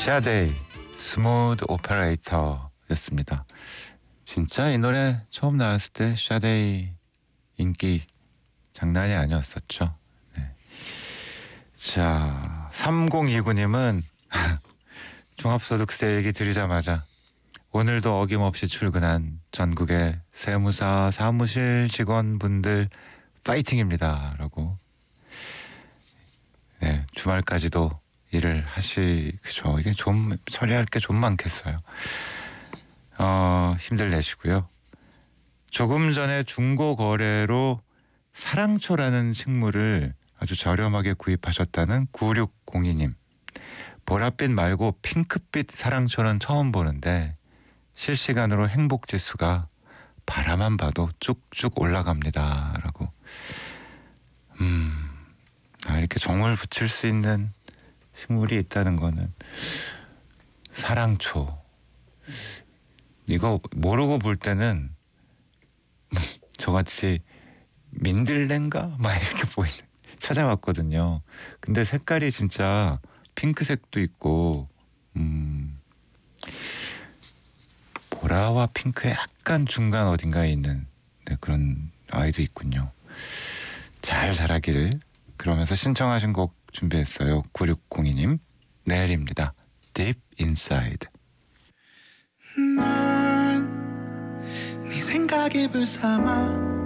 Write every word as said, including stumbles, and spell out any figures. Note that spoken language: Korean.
샤데이 스무드 오퍼레이터였습니다. 진짜 이 노래 처음 나왔을 때 샤데이 인기 장난이 아니었었죠. 네. 자, 삼공이구님은 종합소득세 얘기 드리자마자 오늘도 어김없이 출근한 전국의 세무사 사무실 직원분들 파이팅입니다 라고. 네, 주말까지도 일을 하시, 그죠. 이게 좀 처리할 게 좀 많겠어요. 어, 힘들 내시고요. 조금 전에 중고 거래로 사랑초라는 식물을 아주 저렴하게 구입하셨다는 구육공이님. 보랏빛 말고 핑크빛 사랑초는 처음 보는데 실시간으로 행복지수가 바라만 봐도 쭉쭉 올라갑니다 라고. 음, 아, 이렇게 정을 붙일 수 있는 식물이 있다는 거는 사랑초. 이거 모르고 볼 때는 저같이 민들레인가? 막 이렇게 보이는 찾아봤거든요. 근데 색깔이 진짜 핑크색도 있고 음, 보라와 핑크의 약간 중간 어딘가에 있는 네, 그런 아이도 있군요. 잘 자라기를. 그러면서 신청하신 곡 준비했어요. 구육공이님 내일입니다. Deep Inside. 난 네 생각에 불삼아